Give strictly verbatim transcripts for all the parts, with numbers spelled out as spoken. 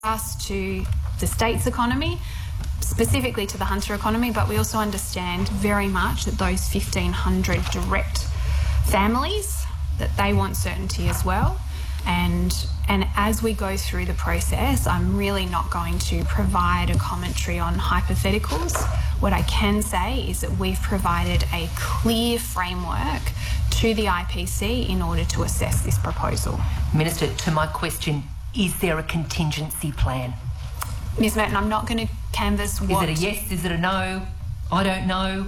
us to the state's economy, specifically to the Hunter economy, but we also understand very much that those fifteen hundred direct families, that they want certainty as well. And and as we go through the process, I'm really not going to provide a commentary on hypotheticals. What I can say is that we've provided a clear framework to the I P C in order to assess this proposal. Minister, to my question, is there a contingency plan? Miz Merton, I'm not going to canvass what... Is it a yes? Is it a no? I don't know.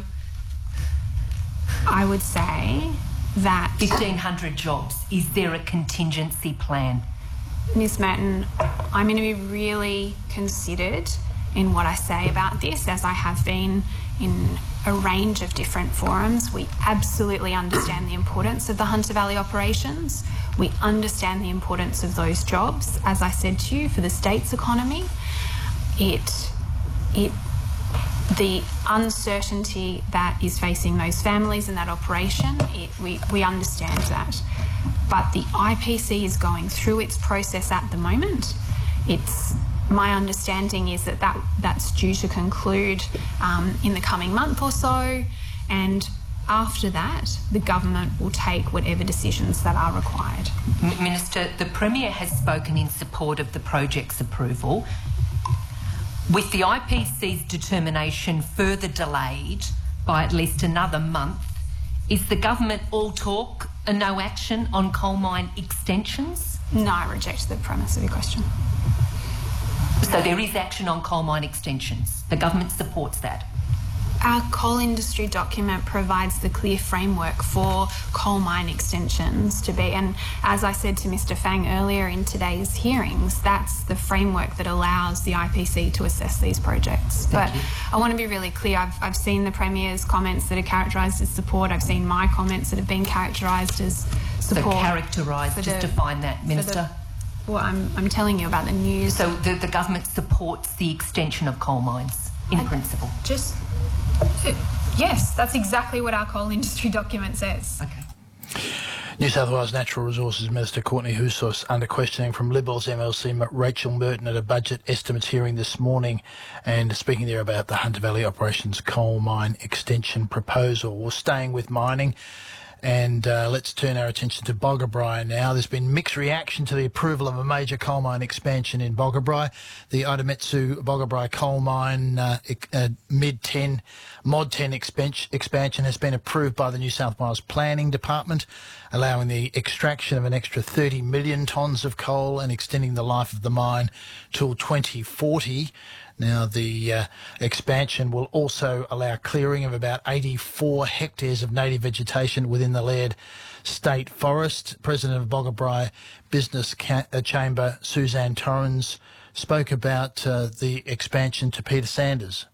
I would say that... fifteen hundred jobs. Is there a contingency plan? Miz Merton, I'm going to be really considered in what I say about this, as I have been in a range of different forums. We absolutely understand the importance of the Hunter Valley operations. We understand the importance of those jobs, as I said to you, for the state's economy. It, it, the uncertainty that is facing those families in that operation, it, we, we understand that. But the I P C is going through its process at the moment. It's, my understanding is that, that that's due to conclude um, in the coming month or so, and after that, the government will take whatever decisions that are required. Minister, the Premier has spoken in support of the project's approval. With the I P C's determination further delayed by at least another month, is the government all talk and no action on coal mine extensions? No, I reject the premise of your question. So there is action on coal mine extensions. The government supports that. Our coal industry document provides the clear framework for coal mine extensions to be, and as I said to Mr Fang earlier in today's hearings, that's the framework that allows the I P C to assess these projects. Thank but you. I want to be really clear, I've, I've seen the Premier's comments that are characterised as support, I've seen my comments that have been characterised as support. So characterised, just the, define that, Minister. The, well, I'm, I'm telling you about the news. So the, the government supports the extension of coal mines, in I principle? Just... It, yes, that's exactly what our coal industry document says. Okay. New South Wales Natural Resources Minister Courtney Houssos under questioning from Liberals M L C Rachel Merton at a budget estimates hearing this morning, and speaking there about the Hunter Valley Operations coal mine extension proposal. We're staying with mining. And uh, let's turn our attention to Boggabri now. There's been mixed reaction to the approval of a major coal mine expansion in Boggabri. The Idemitsu Boggabri coal mine uh, uh, mid ten, mod ten expansion, expansion has been approved by the New South Wales Planning Department, allowing the extraction of an extra thirty million tonnes of coal and extending the life of the mine till twenty forty. Now, the uh, expansion will also allow clearing of about eighty-four hectares of native vegetation within the Laird State Forest. President of Boggabri Business Ca- uh, Chamber, Suzanne Torrens, spoke about uh, the expansion to Peter Sanders.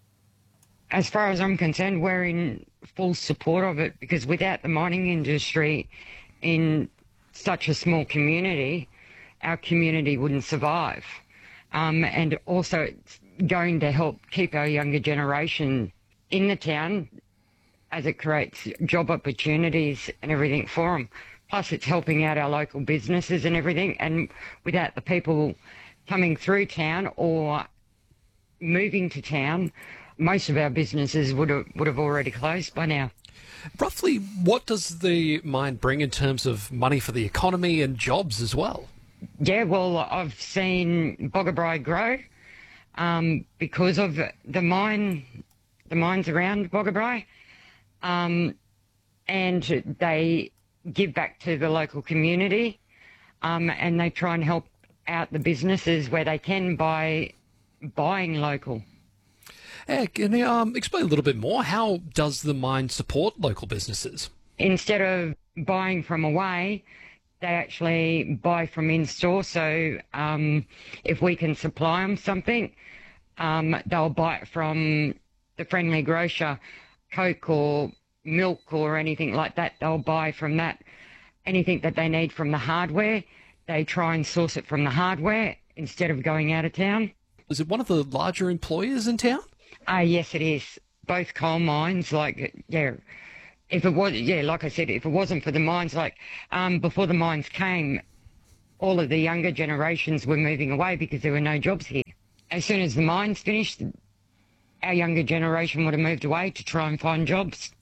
As far as I'm concerned, we're in full support of it, because without the mining industry in such a small community, our community wouldn't survive. Um, and also it's going to help keep our younger generation in the town, as it creates job opportunities and everything for them. Plus it's helping out our local businesses and everything, and without the people coming through town or moving to town, most of our businesses would have, would have already closed by now. Roughly, what does the mine bring in terms of money for the economy and jobs as well? Yeah, well, I've seen Boggabri grow um, because of the mine, the mines around Boggabri, um, and they give back to the local community, um, and they try and help out the businesses where they can by buying local. Yeah, can you um, explain a little bit more? How does the mine support local businesses? Instead of buying from away, they actually buy from in-store. So um, if we can supply them something, um, they'll buy it from the friendly grocer, Coke or milk or anything like that. They'll buy from that. Anything that they need from the hardware, they try and source it from the hardware instead of going out of town. Is it one of the larger employers in town? Uh, yes, it is. Both coal mines, like, yeah, if it was, yeah, like I said, if it wasn't for the mines, like, um, before the mines came, all of the younger generations were moving away because there were no jobs here. As soon as the mine's finished, our younger generation would have moved away to try and find jobs.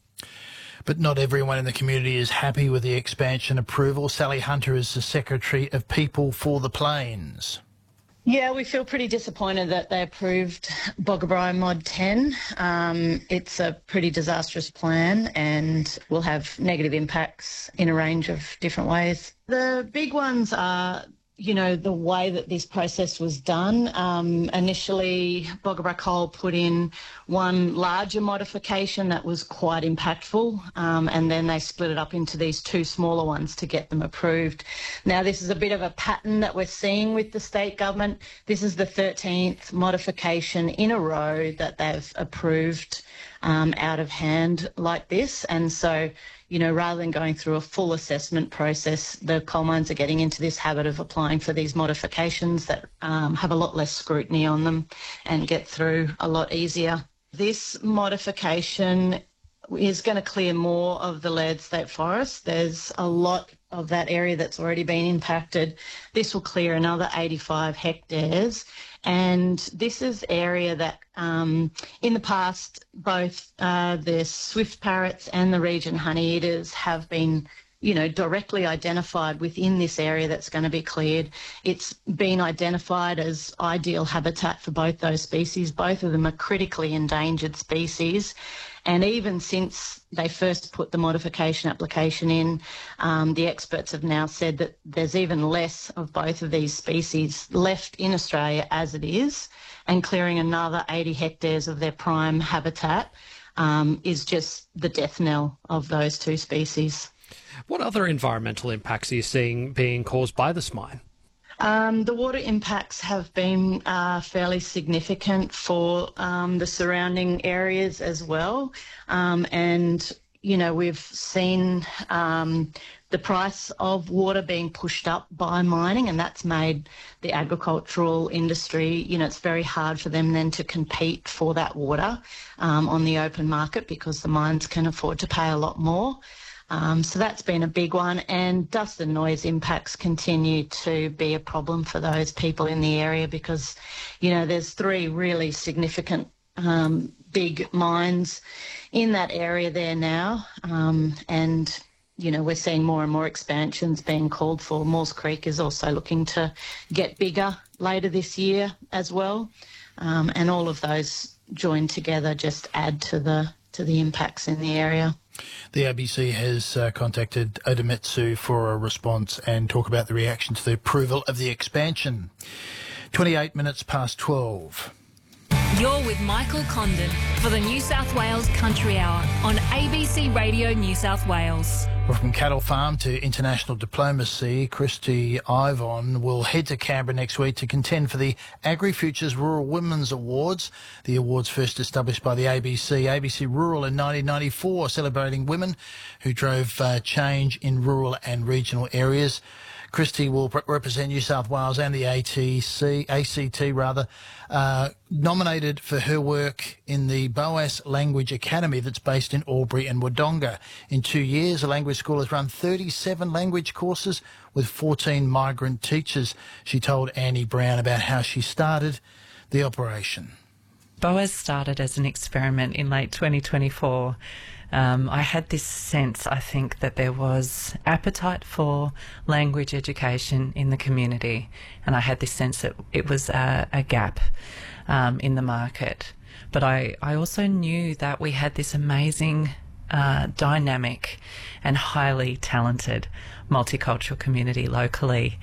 But not everyone in the community is happy with the expansion approval. Sally Hunter is the Secretary of People for the Plains. Yeah, we feel pretty disappointed that they approved Boggabri Mod ten. Um, it's a pretty disastrous plan and will have negative impacts in a range of different ways. The big ones are, you know, the way that this process was done. Um, initially, Boggabri Coal put in one larger modification that was quite impactful, um, and then they split it up into these two smaller ones to get them approved. Now, this is a bit of a pattern that we're seeing with the state government. This is the thirteenth modification in a row that they've approved um, out of hand like this, and so you know, rather than going through a full assessment process, the coal mines are getting into this habit of applying for these modifications that um, have a lot less scrutiny on them and get through a lot easier. This modification is going to clear more of the Laird State Forest. There's a lot of that area that's already been impacted. This will clear another eighty-five hectares. And this is area that um, in the past, both uh, the swift parrots and the region honeyeaters have been, you know, directly identified within this area that's going to be cleared. It's been identified as ideal habitat for both those species. Both of them are critically endangered species. And even since they first put the modification application in, um, the experts have now said that there's even less of both of these species left in Australia as it is, and clearing another eighty hectares of their prime habitat um, is just the death knell of those two species. What other environmental impacts are you seeing being caused by this mine? Um, the water impacts have been uh, fairly significant for um, the surrounding areas as well. Um, and, you know, we've seen um, the price of water being pushed up by mining, and that's made the agricultural industry, you know, it's very hard for them then to compete for that water um, on the open market because the mines can afford to pay a lot more. Um, so that's been a big one, and dust and noise impacts continue to be a problem for those people in the area because, you know, there's three really significant um, big mines in that area there now, um, and, you know, we're seeing more and more expansions being called for. Moores Creek is also looking to get bigger later this year as well, um, and all of those joined together just add to the to the impacts in the area. The A B C has uh, contacted Odometsu for a response and talk about the reaction to the approval of the expansion. twenty-eight minutes past twelve. You're with Michael Condon for the New South Wales Country Hour on A B C Radio New South Wales. Well, from cattle farm to international diplomacy, Christy Ivon will head to Canberra next week to contend for the AgriFutures Rural Women's Awards. The awards first established by the A B C, A B C Rural in nineteen ninety-four, celebrating women who drove uh, change in rural and regional areas. Christy will represent New South Wales and the A T C, A C T rather, uh, nominated for her work in the Boas Language Academy that's based in Albury and Wodonga. In two years, the language school has run thirty-seven language courses with fourteen migrant teachers. She told Annie Brown about how she started the operation. Boas started as an experiment in late twenty twenty-four. Um, I had this sense, I think, that there was appetite for language education in the community, and I had this sense that it was a, a gap um, in the market. But I, I also knew that we had this amazing, uh, dynamic and highly talented multicultural community locally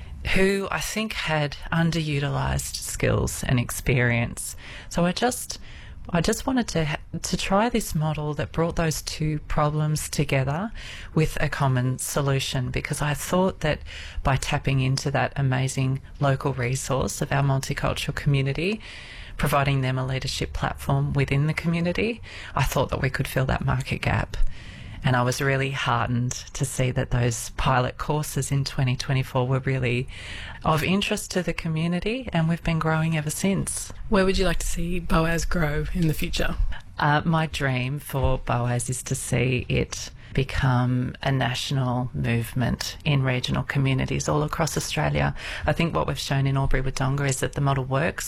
who I think had underutilised skills and experience. So I just... I just wanted to to try this model that brought those two problems together with a common solution, because I thought that by tapping into that amazing local resource of our multicultural community, providing them a leadership platform within the community, I thought that we could fill that market gap. And I was really heartened to see that those pilot courses in twenty twenty-four were really of interest to the community, and we've been growing ever since. Where would you like to see Boas grow in the future? Uh, my dream for Boas is to see it become a national movement in regional communities all across Australia. I think what we've shown in Albury Wodonga is that the model works.